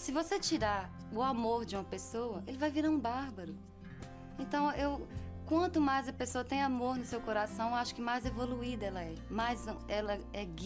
Se você tirar o amor de uma pessoa, ele vai virar um bárbaro. Então, quanto mais a pessoa tem amor no seu coração, eu acho que mais evoluída ela é. Mais ela é guia.